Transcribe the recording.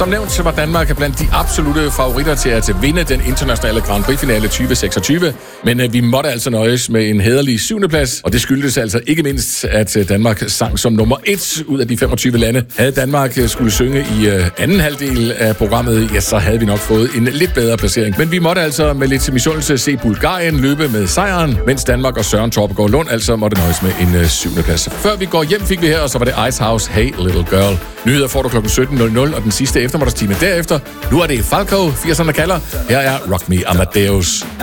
Som nævnt, så var Danmark blandt de absolute favoritter til at vinde den internationale Grand Prix-finale 2026, men vi måtte altså nøjes med en hæderlig 7. plads, og det skyldtes altså ikke mindst, at Danmark sang som nummer 1 ud af de 25 lande. Havde Danmark skulle synge i anden halvdel af programmet, ja, så havde vi nok fået en lidt bedre placering. Men vi måtte altså med lidt misundelse se Bulgarien løbe med sejren, mens Danmark og Søren Torpegaard Lund altså måtte nøjes med en 7. plads. Før vi går hjem, fik vi her, og så var det Icehouse, Hey Little Girl. Nyheder får du kl. 17.00, og den sidste eftermiddagstime derefter. Nu er det Falco, 80'erne kalder. Her er Rock Me Amadeus.